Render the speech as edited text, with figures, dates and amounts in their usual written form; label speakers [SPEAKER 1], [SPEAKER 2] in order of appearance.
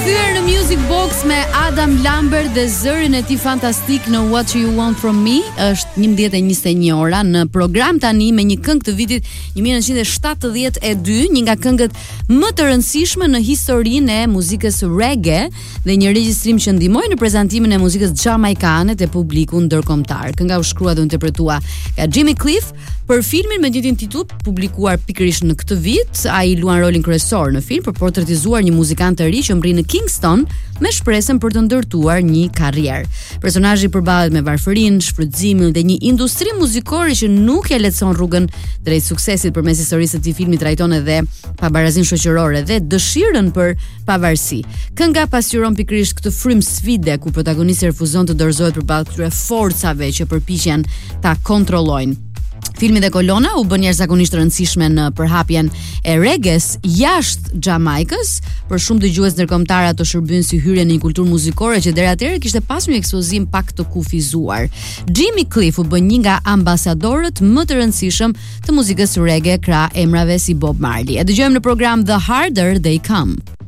[SPEAKER 1] Rikthyer në Music Box me Adam Lambert dhe zërin e tij fantastik në What You Want From Me. Është 11:21 ora në program tani me një këngë të vitit 1972, një nga këngët më të rëndësishme në historinë e muzikës reggae dhe një regjistrim që ndihmoi në prezantimin e muzikës jamaikane te publiku ndërkombëtar. Kënga u shkrua dhe u interpretua nga Jimmy Cliff për filmin me njëjtin titull, publikuar pikërisht në këtë vit. Ai luan rolin kryesor në film për portretizuar një muzikant të ri që mri në Kingston me shpresën për të ndërtuar një karrierë. Personazhi përballet me varfërinë, shfrytëzimin dhe një industri muzikore që nuk e lehtëson rrugën drejt suksesit. Përmes historisë të këtij filmi trajton edhe pabarazinë shoqërore dhe dëshirën për pavarësi. Kënga pasqyron pikërisht këtë frym sfide ku protagonisti refuzon të dorëzohet përballë këtyre forcave që përpiqen ta kontrollojnë. Filmi dhe kolona u bën jashtëzakonisht rëndësishme në përhapjen e reggae-s jashtë Jamaikës. Për shumë dëgjues ndërkombëtar ato shërbyen si hyrje në një kulturë muzikore që deri atëherë kishte pasur një ekspozim pak të kufizuar. Jimmy Cliff u bën një nga ambasadorët më të rëndësishëm të muzikës reggae krah emrave si Bob Marley. E dëgjojmë në program The Harder They Come.